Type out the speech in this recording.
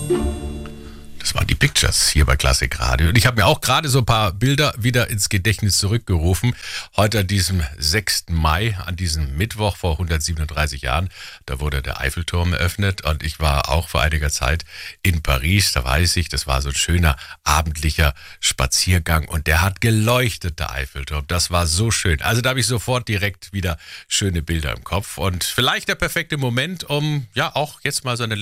Das waren die Pictures hier bei Klassik Radio. Und ich habe mir auch gerade so ein paar Bilder wieder ins Gedächtnis zurückgerufen. Heute an diesem 6. Mai, an diesem Mittwoch vor 137 Jahren, da wurde der Eiffelturm eröffnet. Und ich war auch vor einiger Zeit in Paris. Da weiß ich, das war so ein schöner abendlicher Spaziergang. Und der hat geleuchtet, der Eiffelturm. Das war so schön. Also da habe ich sofort direkt wieder schöne Bilder im Kopf. Und vielleicht der perfekte Moment, um ja auch jetzt mal so eine